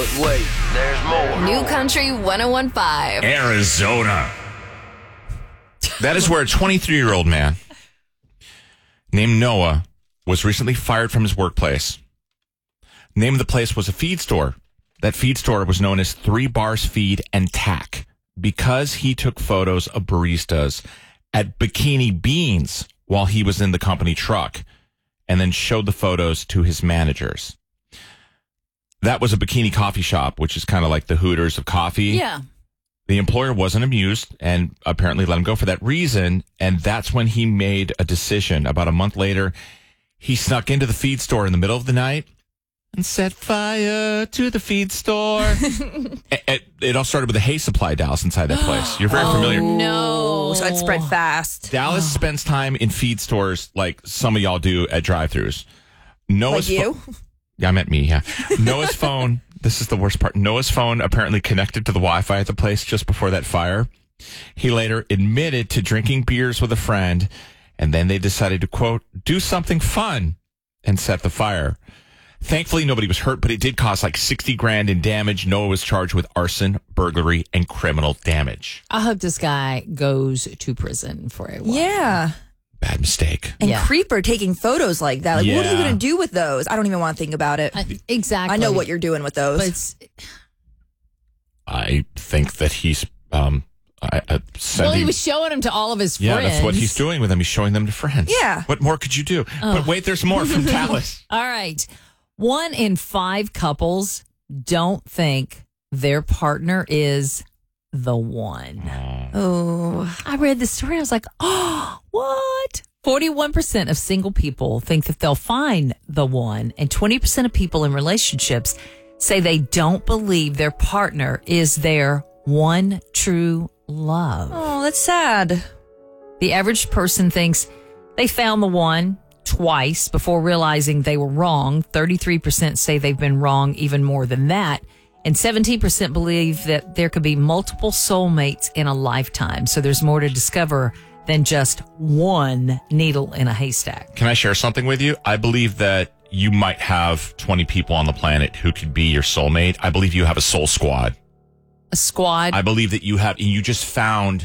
But wait, there's more. New Country 101.5. Arizona. That is where a 23-year-old man named Noah was recently fired from his workplace. The name of the place was a feed store. That feed store was known as 3 Bars Feed and Tack because he took photos of baristas at Bikini Beans while he was in the company truck and then showed the photos to his managers. That was a bikini coffee shop, which is kind of like the Hooters of coffee. Yeah. The employer wasn't amused and apparently let him go for that reason. And that's when he made a decision. About a month later, he snuck into the feed store in the middle of the night and set fire to the feed store. It all started with a hay supply, Dallas, inside that place. You're very familiar. No. So it spread fast. Dallas spends time in feed stores like some of y'all do at drive-thrus. Noah's Like you? Yeah, I meant me, yeah. Noah's phone, this is the worst part. Noah's phone apparently connected to the Wi-Fi at the place just before that fire. He later admitted to drinking beers with a friend, and then they decided to, quote, do something fun and set the fire. Thankfully, nobody was hurt, but it did cost like $60,000 in damage. Noah was charged with arson, burglary, and criminal damage. I hope this guy goes to prison for a while. Yeah. Bad mistake. And Yeah. creeper taking photos like that. Like, what are you Yeah. going to do with those? I don't even want to think about it. Exactly. I know what you're doing with those. But it's, I think that he's well, sending... he was showing them to all of his Yeah, friends. that's what he's doing with them. He's showing them to friends. Yeah. What more could you do? But wait, there's more from Dallas. All right. 1 in 5 couples don't think their partner is the one. oh. I read the story. I was like, oh, what? 41% of single people think that they'll find the one, and 20% of people in relationships say they don't believe their partner is their one true love. Oh, that's sad. The average person thinks they found the one twice before realizing they were wrong. 33% say they've been wrong even more than that. And 17% believe that there could be multiple soulmates in a lifetime. So there's more to discover than just one needle in a haystack. Can I share something with you? I believe that you might have 20 people on the planet who could be your soulmate. I believe you have a soul squad. A squad. I believe that you just found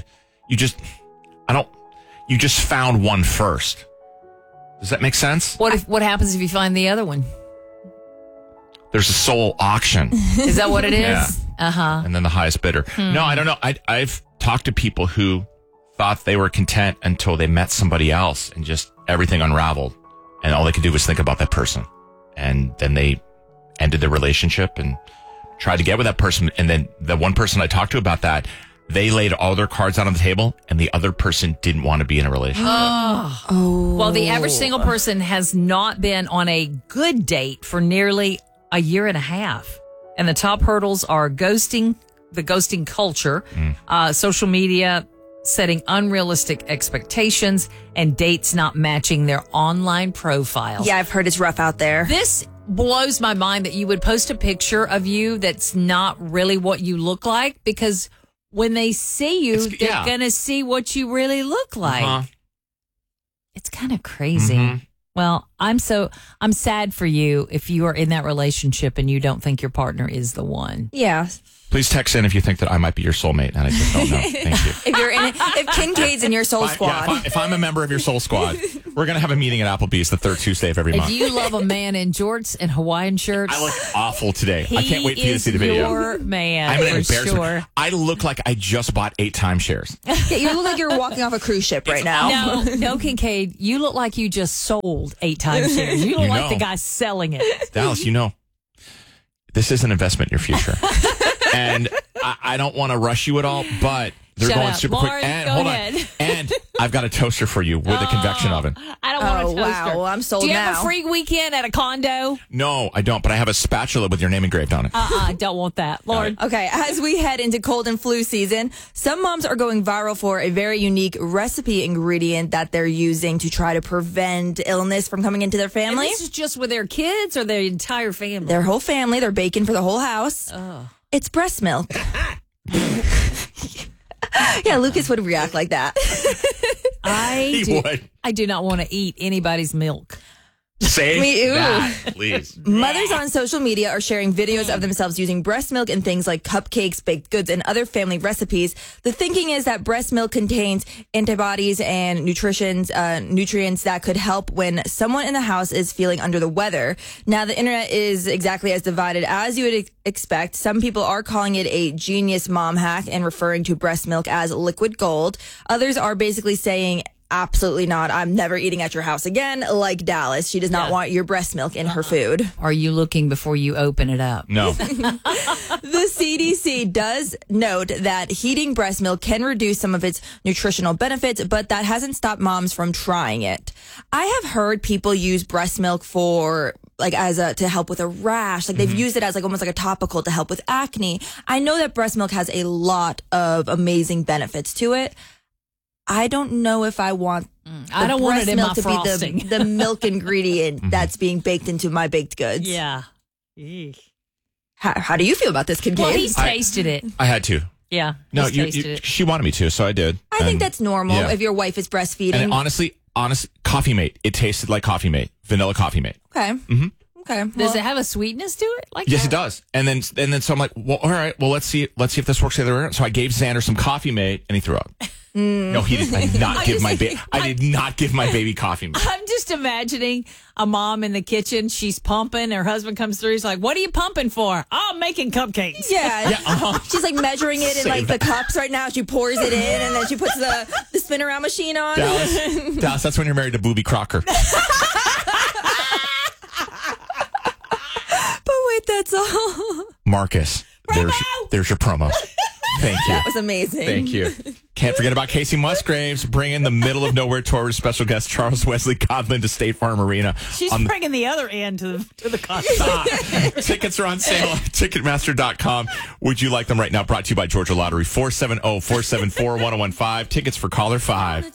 one first. Does that make sense? What happens if you find the other one? There's a soul auction. Is that what it is? Yeah. Uh-huh. And then the highest bidder. No, I don't know. I've talked to people who thought they were content until they met somebody else and just everything unraveled. And all they could do was think about that person. And then they ended their relationship and tried to get with that person. And then the one person I talked to about that, they laid all their cards out on the table and the other person didn't want to be in a relationship. Well, the average single person has not been on a good date for nearly a year and a half. And the top hurdles are the ghosting culture, social media, setting unrealistic expectations, and dates not matching their online profiles. Yeah, I've heard it's rough out there. This blows my mind that you would post a picture of you that's not really what you look like, because when they see you, they're going to see what you really look like. Uh-huh. It's kind of crazy. Well, I'm sad for you if you are in that relationship and you don't think your partner is the one. Yeah. Please text in if you think that I might be your soulmate, and I just don't know. Thank you. If you're in it, if Kincaid's in your soul squad. If I'm a member of your soul squad, we're going to have a meeting at Applebee's the third Tuesday of every If month. you love a man in jorts and Hawaiian shirts, I look awful today. I can't wait for you to see the He is video. your man, I'm an for embarrassment. sure. I look like I just bought 8 timeshares. Yeah, you look like you're walking off a cruise ship right now. No, Kincaid, you look like you just sold 8 timeshares. You look You like know. the guy selling it. Dallas, this is an investment in your future. And I don't want to rush you at all, but they're Shut going up. super Lauren, quick. And go hold ahead. on. And I've got a toaster for you with a convection oven. I don't want a toaster. Wow, I'm sold Do you now. have a free weekend at a condo? No, I don't, but I have a spatula with your name engraved on it. Don't want that. Lauren. Okay, as we head into cold and flu season, some moms are going viral for a very unique recipe ingredient that they're using to try to prevent illness from coming into their And family. this is just with their kids or their entire family? Their whole family, they're baking for the whole house. It's breast milk. Yeah, Lucas would react like that. He would. I do not want to eat anybody's milk. Say Ew. that, please. Mothers on social media are sharing videos of themselves using breast milk in things like cupcakes, baked goods, and other family recipes. The thinking is that breast milk contains antibodies and nutrients that could help when someone in the house is feeling under the weather. Now, the internet is exactly as divided as you would expect. Some people are calling it a genius mom hack and referring to breast milk as liquid gold. Others are basically saying, absolutely not. I'm never eating at your house again. Like Dallas, she does not want your breast milk in her food. Are you looking before you open it up? No. The CDC does note that heating breast milk can reduce some of its nutritional benefits, but that hasn't stopped moms from trying it. I have heard people use breast milk for to help with a rash. Like they've used it as almost like a topical to help with acne. I know that breast milk has a lot of amazing benefits to it. I don't know if I want I don't want it in my to frosting. be the milk ingredient that's being baked into my baked goods. Yeah. How do you feel about this, Kincaid? Well, he's tasted it. I had to. Yeah. No, he's tasted it. she wanted me to, so I did. I think And- that's normal yeah. if your wife is breastfeeding. And honestly, Coffee Mate. It tasted like Coffee Mate, vanilla Coffee Mate. Okay. Mm-hmm. Okay. Does it have a sweetness to it? Like Yes, that? it does. And then so I'm like, well, all right, well, let's see if this works the other way around. So I gave Xander some Coffee Mate, and he threw up. No, he did not give my baby. I did not give my baby Coffee Mate. I'm just imagining a mom in the kitchen. She's pumping. Her husband comes through. He's like, "What are you pumping for?" "Oh, I'm making cupcakes." Yeah. She's like measuring it in Say the cups right now. She pours it in and then she puts the spin around machine on. Dallas, that's when you're married to Booby Crocker. But wait, that's all. Marcus, there's your promo. Thank you. That was amazing. Thank you. Can't forget about Casey Musgraves bringing the Middle of Nowhere tour with special guest Charles Wesley Godlin to State Farm Arena. She's bringing the other end to the concert. Tickets are on sale at Ticketmaster.com. Would you like them right now? Brought to you by Georgia Lottery. 470-474-1015. Tickets for caller 5.